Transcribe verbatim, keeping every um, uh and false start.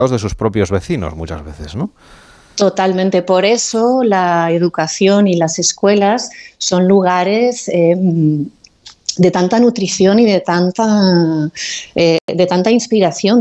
de sus propios vecinos muchas veces, ¿no? Totalmente. Por eso la educación y las escuelas son lugares eh, de tanta nutrición y de tanta, eh, de tanta inspiración.